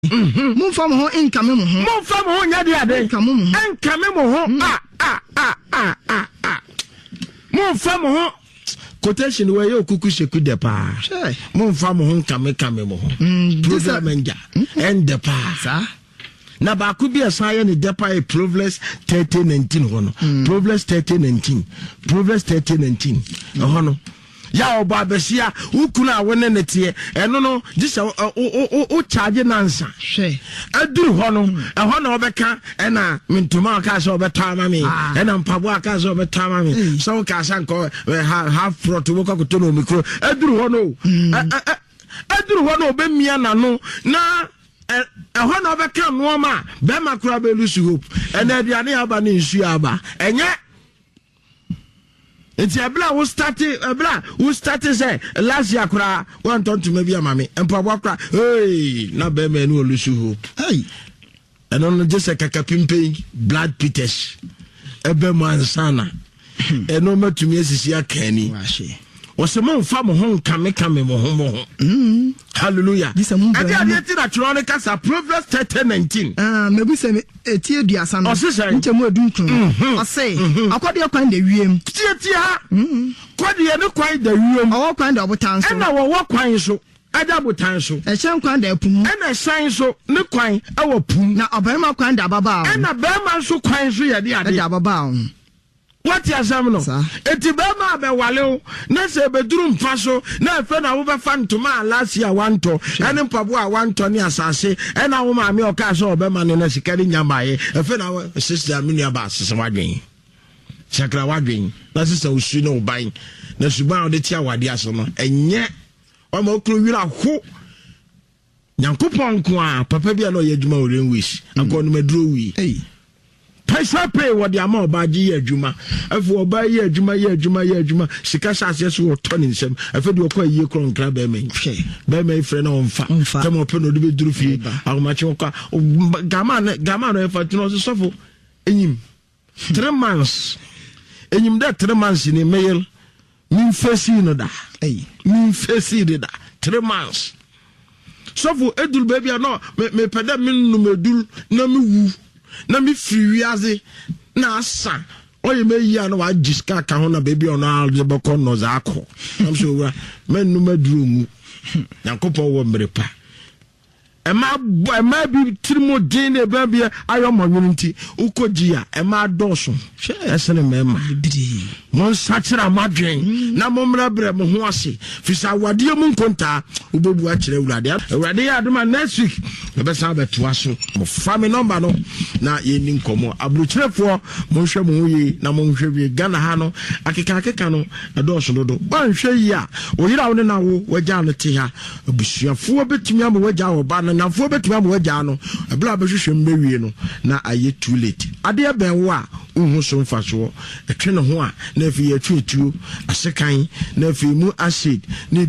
Mumfa mo ho enkame mo ho. Mumfa mo ho nya de ade. Enkame mo ho. Mumfa mo ho. Quotation where you kuku sheku de pa. Mumfa mo ho enkame mo ho. Program enja. End de pa. Sa. Na ba ku bi asan ne de pa Proverbs 30:19 hono. Proverbs 30:19. Proverbs 30:19. Hono. Ya oba besia ukuna wone netie eno no gisa o charge nansa hwe aduru hono eho na obeka ena mentuma aka so obeta ma me ena mpabo aka so obeta ma me so ka sanko half front wo ka to no mikro aduru hono aduru hono obemia na no na eho na obeka no ma be makura be lusu hope ena aduane aba ne nsu aba enye it's abla who started say last year kura one ton to maybe mama empabo kura hey na be me no lusu hope hey and on just a kakapimpe blood Peters ebe mansana eno matumi asisi akani Osemon fam ho kame mo ho. Hallelujah. Ade ti na chiro ka sa Proverbs 30:19. Mebu se eti aduasa no. Nche mo aduntu. Ose akode kwan da wiem. Tie ha. Kode ne kwan da wiem. Owo kwan da obotan so. Na wo kwan so. Ada botan so. Ehyen kwan da apum. Na san so ne kwan e wo pum. Na obarima kwan da baba. Na bema so kwan so ye de ade. Da baba. What you say no? Eti be ma be wale na se be duru mfa so na fe na wo be fa ntoma last year wanto ene mpabo a wanto ne asase ena wo ma me o ka so be ma ne na sikari nyamaye e fe na sister me nua ba sese wadwen chakra wadwen na sister usu no ban na suban o de tia wade aso no enye o ma okru wira ho nyankopon ko a papa bia no ye adwuma o renwish akọ no maduro wi Pesa pay what the amount by G Juma. If we buy ye Juma, she cash as yes, we turn in some. I feel you quite ye crown crab, Beme friend on fat. Come up and do do fee. How much you car? Gamma, if I do not suffer in him 3 months. In him that 3 months in a mail. Mean face in that. Mean face in that 3 months. So for Edul baby, I know me pedamin no me dul no me woo. Na mi free aze na asa oye me yi ana wa jiska ka ho na baby ona alzeboko no za akọ am so wa men no maduru mu yankopon wo mrepa ema bi tirimo din e ba bia ayo monwun nti ukogia ema doso esene mema bidi mon sachira madwen na momra bre mo ho ase fisa wade mu nkonta ubebu a kire urade ya aduma next week e be sa beto aso mo family number no na ye ni nkomo abruchirefo mo hwe mo yi na mo hwe bi Ghana ha no akeka no doso dodo ban hwe yi a oyira wo ne na wo wagya no te ha abusuafo betumi am wagya wo ba na fo betumi am wagya no ebla behwehwe mbewie no na aye too late ade e ben wo a unhu so mfaso etwe ne ho a na afi ye tuetuo asekan na afi mu acid na